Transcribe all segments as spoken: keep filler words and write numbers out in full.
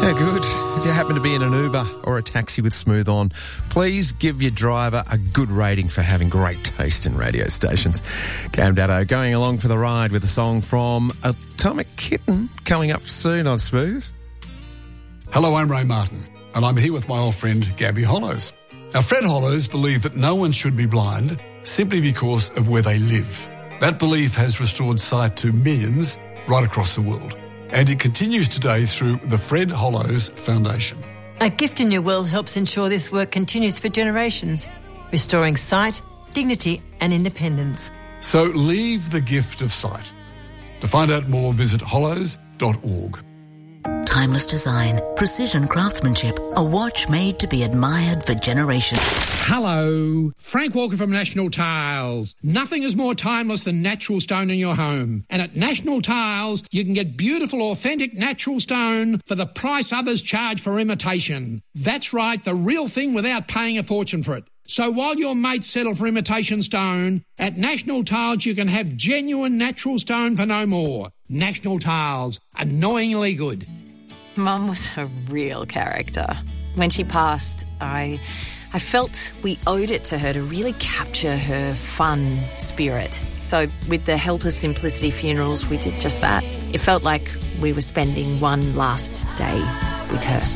Yeah, good. If you happen to be in an Uber or a taxi with Smooth On, please give your driver a good rating for having great taste in radio stations. Cam Datto going along for the ride with a song from Atomic Kitten coming up soon on Smooth. Hello, I'm Ray Martin, and I'm here with my old friend Gabby Hollows. Now, Fred Hollows believed that no one should be blind simply because of where they live. That belief has restored sight to millions right across the world. And it continues today through the Fred Hollows Foundation. A Gift in Your Will helps ensure this work continues for generations, restoring sight, dignity and independence. So leave the gift of sight. To find out more, visit hollows dot org. Timeless design, precision craftsmanship, a watch made to be admired for generations. Hello, Frank Walker from National Tiles. Nothing is more timeless than natural stone in your home. And at National Tiles, you can get beautiful, authentic natural stone for the price others charge for imitation. That's right, the real thing without paying a fortune for it. So while your mates settle for imitation stone, at National Tiles you can have genuine natural stone for no more. National Tiles, annoyingly good. Mum was a real character. When she passed, I I felt we owed it to her to really capture her fun spirit. So with the help of Simplicity Funerals, we did just that. It felt like we were spending one last day with her.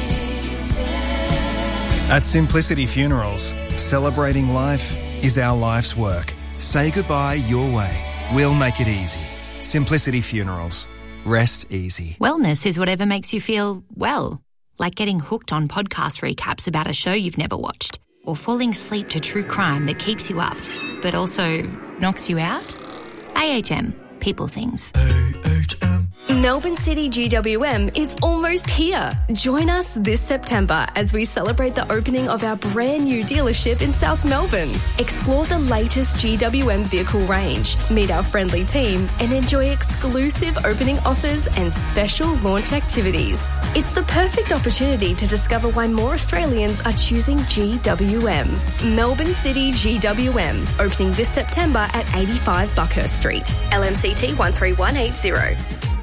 At Simplicity Funerals, celebrating life is our life's work. Say goodbye your way. We'll make it easy. Simplicity Funerals. Rest easy. Wellness is whatever makes you feel well. Like getting hooked on podcast recaps about a show you've never watched. Or falling asleep to true crime that keeps you up, but also knocks you out. A H M. People things. A H M. Melbourne City G W M is almost here. Join us this September as we celebrate the opening of our brand new dealership in South Melbourne. Explore the latest G W M vehicle range, meet our friendly team, and enjoy exclusive opening offers and special launch activities. It's the perfect opportunity to discover why more Australians are choosing G W M. Melbourne City G W M, opening this September at eighty-five Buckhurst Street. L M C T one three one eight zero.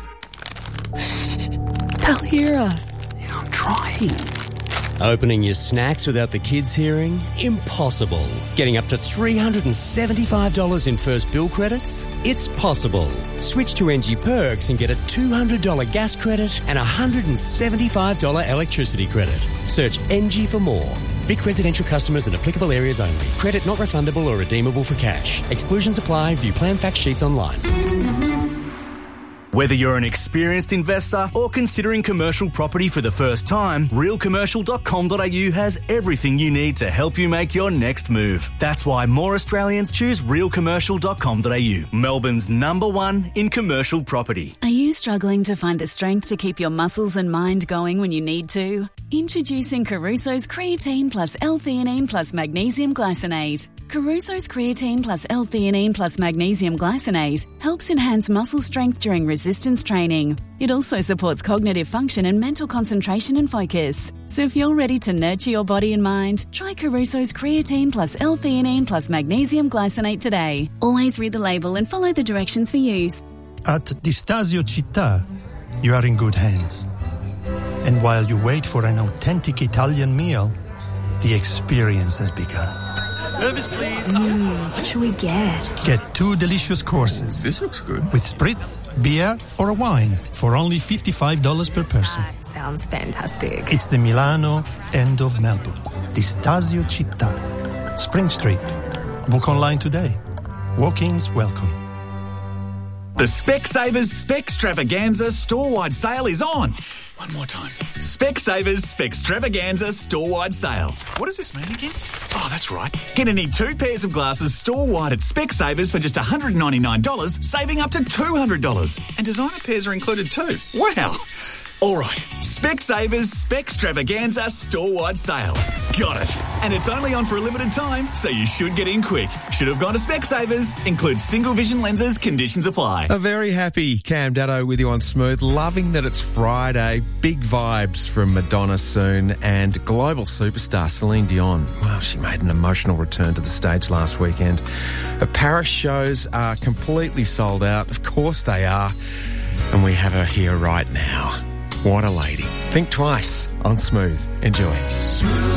They'll hear us. Yeah, I'm trying. Opening your snacks without the kids hearing? Impossible. Getting up to three hundred seventy-five dollars in first bill credits? It's possible. Switch to N G Perks and get a two hundred dollars gas credit and a one hundred seventy-five dollars electricity credit. Search N G for more. Vic residential customers in applicable areas only. Credit not refundable or redeemable for cash. Exclusions apply. View plan fact sheets online. Whether you're an experienced investor or considering commercial property for the first time, real commercial dot com dot a u has everything you need to help you make your next move. That's why more Australians choose real commercial dot com dot a u, Melbourne's number one in commercial property. Are you struggling to find the strength to keep your muscles and mind going when you need to? Introducing Caruso's Creatine plus L-theanine plus Magnesium Glycinate. Caruso's Creatine plus L-theanine plus Magnesium Glycinate helps enhance muscle strength during resistance training. It also supports cognitive function and mental concentration and focus. So if you're ready to nurture your body and mind, try Caruso's Creatine plus L-theanine plus Magnesium Glycinate today. Always read the label and follow the directions for use. At Distasio Città, you are in good hands. And while you wait for an authentic Italian meal, the experience has begun. Service, please. Mm, what should we get? Get two delicious courses. This looks good. With spritz, beer, or a wine for only fifty-five dollars per person. That sounds fantastic. It's the Milano end of Melbourne. Distasio Città. Spring Street. Book online today. Walk-ins welcome. The Specsavers Specstravaganza store-wide sale is on. One more time. Specsavers Specstravaganza store-wide sale. What does this mean again? Oh, that's right. Get any two pairs of glasses store-wide at Specsavers for just one hundred ninety-nine dollars, saving up to two hundred dollars. And designer pairs are included too. Wow. All right, Specsavers Specstravaganza store-wide sale. Got it. And it's only on for a limited time, so you should get in quick. Should have gone to Specsavers. Includes single vision lenses. Conditions apply. A very happy Cam Datto with you on Smooth. Loving that it's Friday. Big vibes from Madonna soon and global superstar Celine Dion. Wow, she made an emotional return to the stage last weekend. Her Paris shows are completely sold out. Of course they are. And we have her here right now. What a lady. Think twice on Smooth. Enjoy. Smooth.